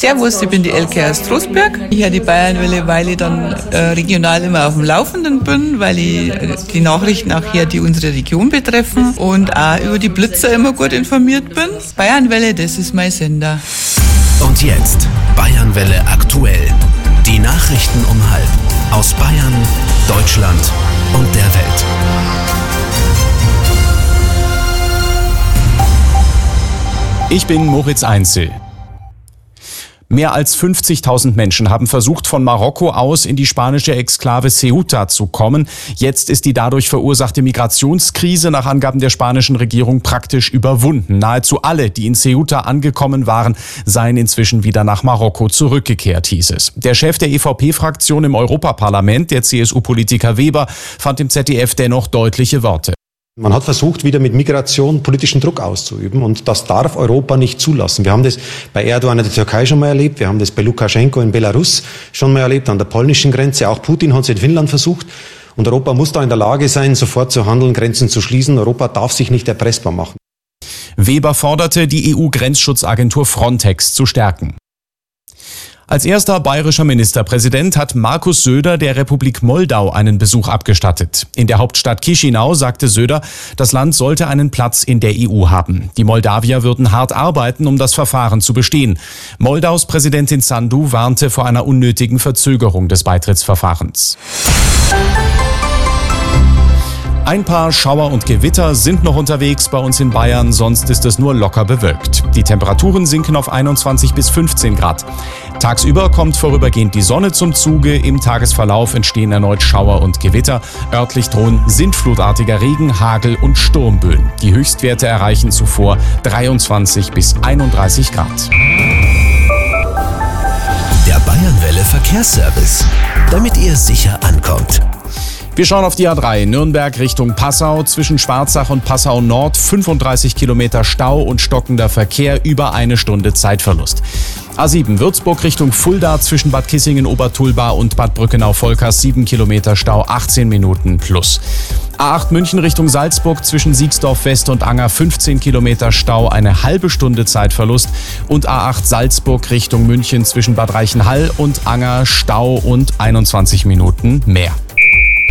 Servus, ich bin die Elke aus Trostberg. Ich höre die Bayernwelle, weil ich dann regional immer auf dem Laufenden bin, weil ich die Nachrichten auch hier, die unsere Region betreffen und auch über die Blitzer immer gut informiert bin. Bayernwelle, das ist mein Sender. Und jetzt Bayernwelle aktuell. Die Nachrichten um 12:30 aus Bayern, Deutschland und der Welt. Ich bin Moritz Einzel. Mehr als 50.000 Menschen haben versucht, von Marokko aus in die spanische Exklave Ceuta zu kommen. Jetzt ist die dadurch verursachte Migrationskrise nach Angaben der spanischen Regierung praktisch überwunden. Nahezu alle, die in Ceuta angekommen waren, seien inzwischen wieder nach Marokko zurückgekehrt, hieß es. Der Chef der EVP-Fraktion im Europaparlament, der CSU-Politiker Weber, fand im ZDF dennoch deutliche Worte. Man hat versucht, wieder mit Migration politischen Druck auszuüben und das darf Europa nicht zulassen. Wir haben das bei Erdogan in der Türkei schon mal erlebt, wir haben das bei Lukaschenko in Belarus schon mal erlebt, an der polnischen Grenze, auch Putin hat es in Finnland versucht und Europa muss da in der Lage sein, sofort zu handeln, Grenzen zu schließen. Europa darf sich nicht erpressbar machen. Weber forderte, die EU-Grenzschutzagentur Frontex zu stärken. Als erster bayerischer Ministerpräsident hat Markus Söder der Republik Moldau einen Besuch abgestattet. In der Hauptstadt Chișinău sagte Söder, das Land sollte einen Platz in der EU haben. Die Moldawier würden hart arbeiten, um das Verfahren zu bestehen. Moldaus Präsidentin Sandu warnte vor einer unnötigen Verzögerung des Beitrittsverfahrens. Ein paar Schauer und Gewitter sind noch unterwegs bei uns in Bayern, sonst ist es nur locker bewölkt. Die Temperaturen sinken auf 21 bis 15 Grad. Tagsüber kommt vorübergehend die Sonne zum Zuge, im Tagesverlauf entstehen erneut Schauer und Gewitter. Örtlich drohen sintflutartiger Regen, Hagel und Sturmböen. Die Höchstwerte erreichen zuvor 23 bis 31 Grad. Der Bayernwelle Verkehrsservice, damit ihr sicher ankommt. Wir schauen auf die A3 Nürnberg Richtung Passau. Zwischen Schwarzach und Passau Nord 35 Kilometer Stau und stockender Verkehr, über eine Stunde Zeitverlust. A7 Würzburg Richtung Fulda zwischen Bad Kissingen-Obertulba und Bad Brückenau-Volkers 7 Kilometer Stau, 18 Minuten plus. A8 München Richtung Salzburg zwischen Siegsdorf West und Anger 15 Kilometer Stau, eine halbe Stunde Zeitverlust. Und A8 Salzburg Richtung München zwischen Bad Reichenhall und Anger Stau und 21 Minuten mehr.